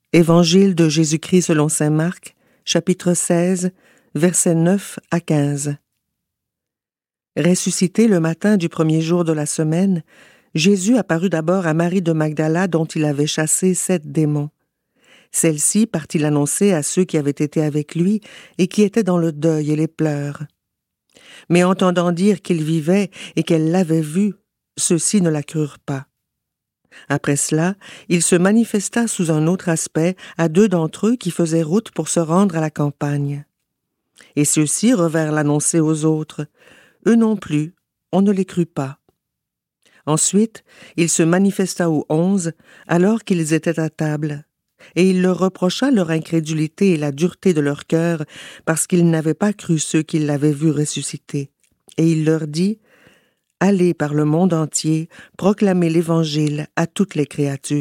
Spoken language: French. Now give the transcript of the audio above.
Évangile de Jésus-Christ selon saint Marc, chapitre 16, versets 9 à 15. Ressuscité le matin du premier jour de la semaine, Jésus apparut d'abord à Marie de Magdala dont il avait chassé 7 démons. Celle-ci partit l'annoncer à ceux qui avaient été avec lui et qui étaient dans le deuil et les pleurs. Mais entendant dire qu'il vivait et qu'elle l'avait vu, ceux-ci ne la crurent pas. Après cela, il se manifesta sous un autre aspect à 2 d'entre eux qui faisaient route pour se rendre à la campagne. Et ceux-ci revinrent l'annoncer aux autres. Eux non plus, on ne les crut pas. Ensuite, il se manifesta aux 11, alors qu'ils étaient à table, et il leur reprocha leur incrédulité et la dureté de leur cœur, parce qu'ils n'avaient pas cru ceux qui l'avaient vu ressusciter. Et il leur dit: « Allez par le monde entier, proclamez l'Évangile à toutes les créatures. »